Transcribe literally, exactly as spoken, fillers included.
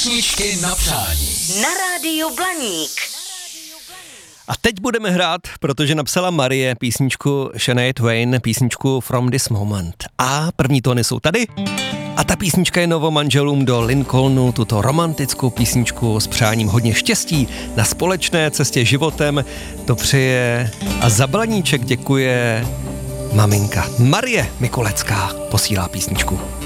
Písničky na přání. Na rádiu Blaník. A teď budeme hrát, protože napsala Marie písničku Shania Twain, písničku From This Moment. A první tóny jsou tady. A ta písnička je novomanželům do Lincolnu, tuto romantickou písničku s přáním hodně štěstí na společné cestě životem. To přeje a za Blaníček děkuje maminka. Marie Mikulecká posílá písničku.